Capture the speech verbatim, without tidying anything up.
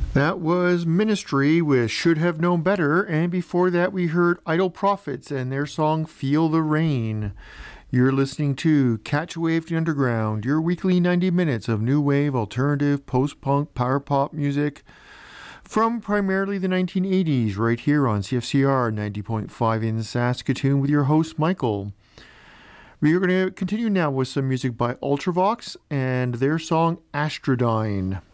That was Ministry with Should Have Known Better, and before that we heard Idle Prophets and their song Feel the Rain. You're listening to Catch a Wave to the Underground, your weekly ninety minutes of new wave, alternative, post-punk, power pop music from primarily the nineteen eighties, right here on C F C R ninety point five in Saskatoon with your host Michael. We are going to continue now with some music by Ultravox and their song Astrodyne.